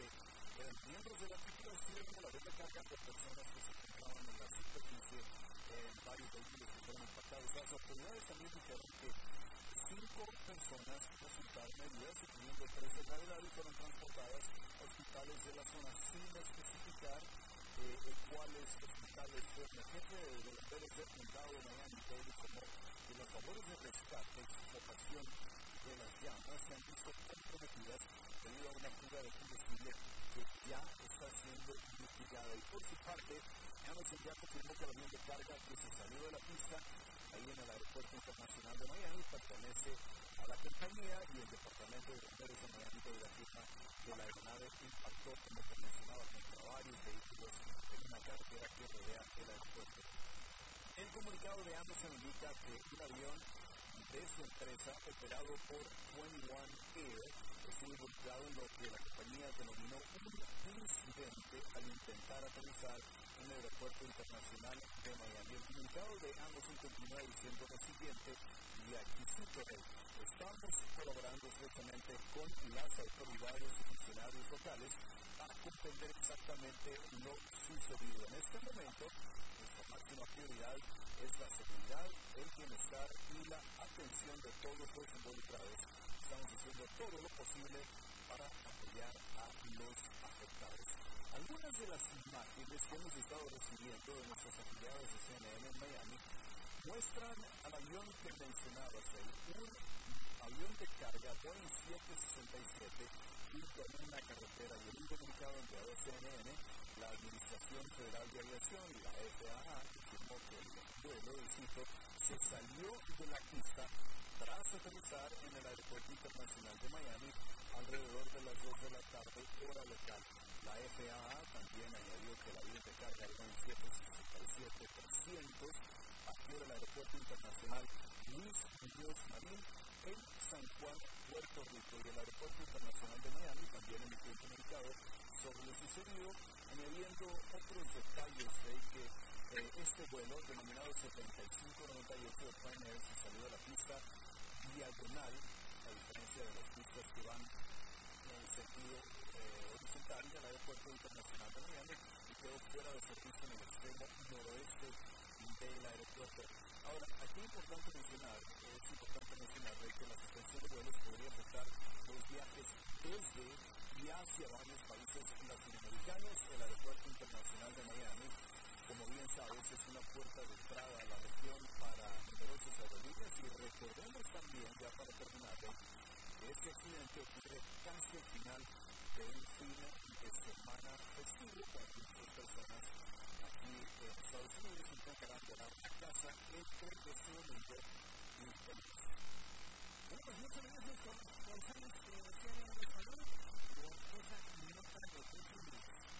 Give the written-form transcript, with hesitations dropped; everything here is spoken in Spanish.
que eran miembros de la tripulación del avión de carga de personas que se encontraban en la superficie en varios vehículos que fueron impactados. Las autoridades también dijeron que 5 personas resultaron heridas, incluyendo 3 de gravedad, y fueron transportadas a hospitales de la zona sin especificar cuáles hospitales fueron. El jefe de bomberos del condado de Miami-Dade informó que las labores de rescate y sofocación de las llamas se han visto comprometidas debido a una fuga de combustible que ya está siendo investigada. Y por su parte, Amazon ya confirmó que el avión de carga que se salió de la pista ahí en el Aeropuerto Internacional de Miami pertenece a la compañía, y el Departamento de Bomberos de Miami-Dade afirma que la aeronave impactó, como te mencionaba, contra varios vehículos en una carretera que rodea el aeropuerto. El comunicado de Amazon indica que un avión de su empresa, operado por 21 Air, estuvo involucrado en lo que la compañía denominó un incidente al intentar aterrizar en el Aeropuerto Internacional de Miami. El comunicado de Amazon continúa diciendo lo siguiente, y aquí cito: estamos colaborando estrechamente con las autoridades y funcionarios locales para comprender exactamente lo sucedido. En este momento, nuestra máxima prioridad es la seguridad, el bienestar y la atención de todos los involucrados. Estamos haciendo todo lo posible para apoyar a los afectados. Algunas de las imágenes que hemos estado recibiendo de nuestros afiliados de CNN en Miami muestran al avión que mencionabas ahí, un avión de carga Boeing 767 junto a una carretera, y en un comunicado enviado a CNN, la Administración Federal de Aviación y la FAA confirmó que el vuelo, cito, se salió de la pista tras aterrizar en el Aeropuerto Internacional de Miami alrededor de las 2 de la tarde, hora local. La FAA también añadió que el avión de carga Boeing 767-300 partió del Aeropuerto Internacional Luis Muñoz Marín en San Juan, Puerto Rico, y el Aeropuerto Internacional de Miami también emitió un comunicado sobre lo sucedido, añadiendo otros detalles de que este vuelo, denominado 7598 de Prime Air, se salió de la pista diagonal, a diferencia de las pistas que van en sentido horizontal del Aeropuerto Internacional de Miami, y quedó fuera de servicio en el extremo noroeste del aeropuerto. Ahora, aquí es importante mencionar que la suspensión de vuelos podría afectar los viajes desde y hacia varios países latinoamericanos. El Aeropuerto Internacional de Miami, como bien sabes, es una puerta de entrada a la región para numerosas aerolíneas, y recordemos también, ya para terminar, que este accidente ocurre casi al final de un fin de semana festivo para muchas personas aquí en Estados Unidos intentarán volar a casa entre este domingo y el lunes. Bueno, pues muchas gracias.